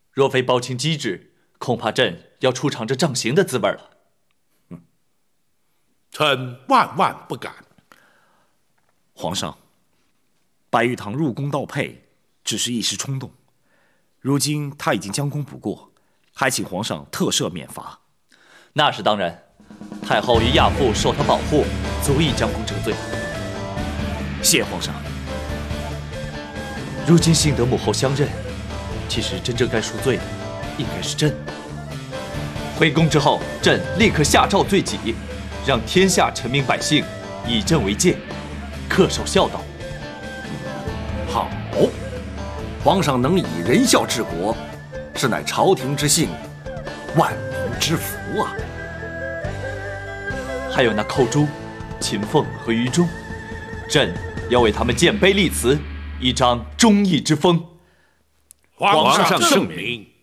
若非包清机智，恐怕朕要出尝这杖刑的滋味了。 臣万万不敢。 皇上，白玉堂入宫盗佩，只是一时冲动，如今他已经将功补过，还请皇上特赦免罚。 那是当然，太后与亚父受他保护，足以将功折罪。 谢皇上。 如今幸得母后相认，其实真正该赎罪的应该是朕。回宫之后，朕立刻下诏罪己，让天下臣民百姓以朕为戒，恪守孝道。 好，皇上能以仁孝治国，是乃朝廷之幸，万民之福啊！ 还有那寇珠、秦凤和于忠，朕要为他们建碑立祠，以彰忠义之风。 皇上圣明。